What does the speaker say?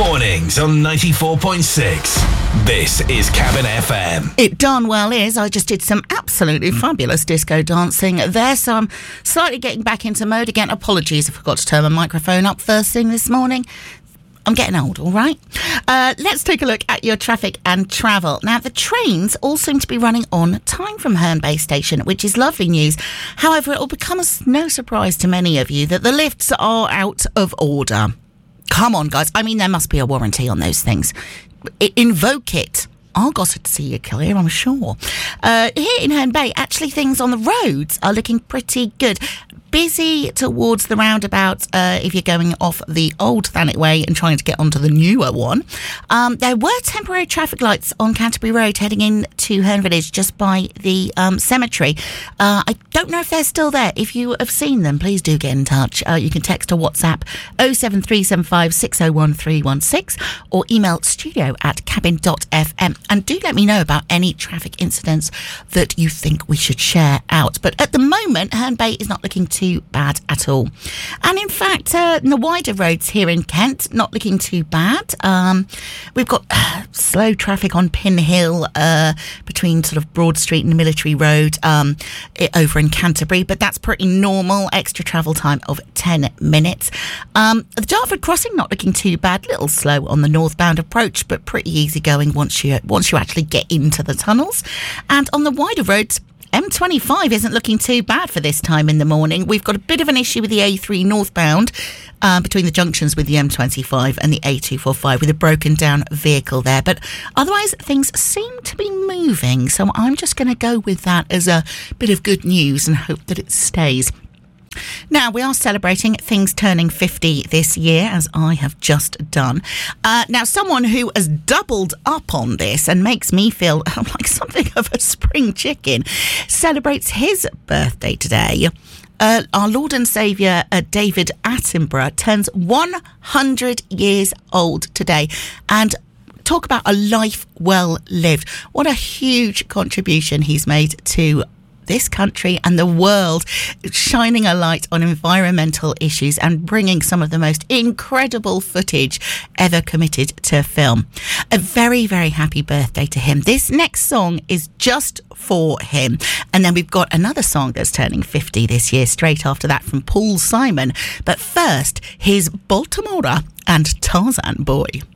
Mornings on 94.6. This is Cabin FM. It darn well is. I just did some absolutely fabulous disco dancing there, so I'm slightly getting back into mode again. Apologies, I forgot to turn my microphone up first thing this morning. I'm getting old, all right? Let's take a look at your traffic and travel. Now, the trains all seem to be running on time from Herne Bay Station, which is lovely news. However, it will become no surprise to many of you that the lifts are out of order. Come on, guys. I mean, there must be a warranty on those things. Invoke it. I'll got to see you clear, I'm sure. Here in Herne Bay, actually, things on the roads are looking pretty good. Busy towards the roundabout if you're going off the old Thanet Way and trying to get onto the newer one. There were temporary traffic lights on Canterbury Road heading in to Herne Village just by the cemetery. I don't know if they're still there. If you have seen them, please do get in touch. You can text or WhatsApp 07375 601 316 or email studio@cabin.fm. And do let me know about any traffic incidents that you think we should share out. But at the moment, Herne Bay is not looking too bad at all. And in fact, the wider roads here in Kent, not looking too bad. We've got slow traffic on Pin Hill between sort of Broad Street and Military Road over in Canterbury, but that's pretty normal. Extra travel time of 10 minutes. The Dartford Crossing, not looking too bad. Little slow on the northbound approach, but pretty easy going once you actually get into the tunnels. And on the wider roads, M25 isn't looking too bad for this time in the morning. We've got a bit of an issue with the A3 northbound between the junctions with the M25 and the A245 with a broken down vehicle there. But otherwise, things seem to be moving. So I'm just going to go with that as a bit of good news and hope that it stays. Now, we are celebrating things turning 50 this year, as I have just done. Now, someone who has doubled up on this and makes me feel like something of a spring chicken celebrates his birthday today. Our Lord and Saviour, David Attenborough, turns 100 years old today. And talk about a life well lived. What a huge contribution he's made to this country and the world, shining a light on environmental issues and bringing some of the most incredible footage ever committed to film. A very, very happy birthday to him. This next song is just for him. And then we've got another song that's turning 50 this year, straight after that from Paul Simon. But first, here's Baltimora and Tarzan Boy.